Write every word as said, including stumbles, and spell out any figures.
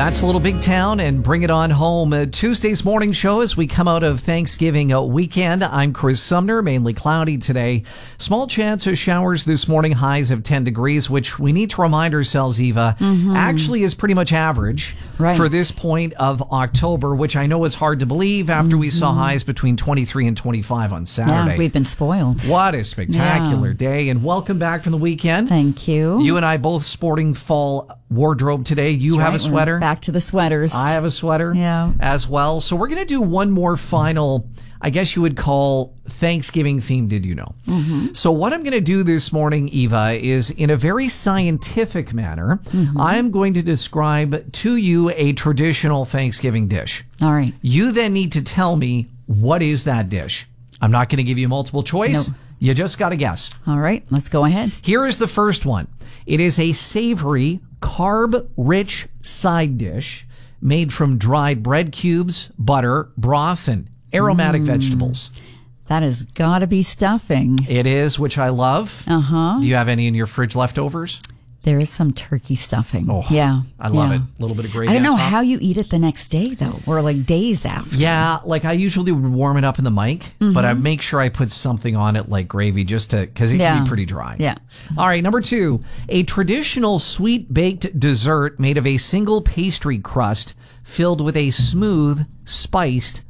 That's a little Big Town and Bring It On Home. Uh, Tuesday's morning show as we come out of Thanksgiving uh, weekend. I'm Chris Sumner, mainly cloudy today. Small chance of showers this morning, highs of ten degrees, which we need to remind ourselves, Eva, mm-hmm. actually is pretty much average right. for this point of October, which I know is hard to believe after mm-hmm. we saw highs between twenty-three and twenty-five on Saturday. Yeah, we've been spoiled. What a spectacular yeah. day. And welcome back from the weekend. Thank you. You and I both sporting fall wardrobe today. You That's have right. a sweater. We're back to the sweaters. I have a sweater yeah. as well. So we're going to do one more final, I guess you would call Thanksgiving theme, did you know? Mm-hmm. So what I'm going to do this morning, Eva, is in a very scientific manner, mm-hmm. I'm going to describe to you a traditional Thanksgiving dish. All right. You then need to tell me, what is that dish? I'm not going to give you multiple choice. No. You just got to guess. All right, let's go ahead. Here is the first one. It is a savory, carb-rich side dish made from dried bread cubes, butter, broth, and aromatic mm. vegetables. That has got to be stuffing. It is, which I love. Uh-huh. Do you have any in your fridge leftovers? There is some turkey stuffing. Oh, yeah. I love yeah. it. A little bit of gravy I don't know on top. how you eat it the next day, though, or like days after. Yeah, like I usually would warm it up in the mic, mm-hmm. but I make sure I put something on it like gravy just to, because it yeah. can be pretty dry. Yeah. All right, number two, a traditional sweet-baked dessert made of a single pastry crust filled with a smooth, spiced